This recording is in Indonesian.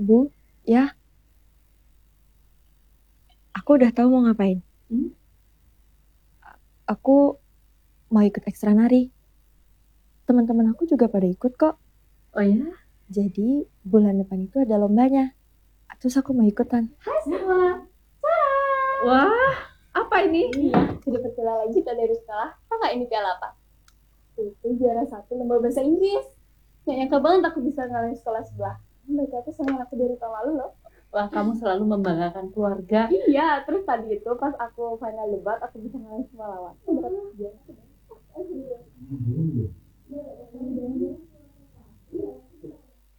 Bu, ya, aku udah tahu mau ngapain. Aku mau ikut ekstra nari. Teman-teman aku juga pada ikut kok. Oh ya? Jadi bulan depan itu ada lombanya. Terus aku mau ikutan. Hai semua. Wah, apa ini? Iya, sudah berkenalan lagi kita dari sekolah. Kakak ini piala apa? Itu juara 1 lomba bahasa Inggris. Gak nyangka banget aku bisa ngalahin sekolah sebelah. Mereka tuh sama aku dari tahun lalu loh. Wah, kamu selalu membanggakan keluarga. Iya, terus tadi itu pas aku final debat, aku bisa ngalahin semua lawan. Aku dapat juara.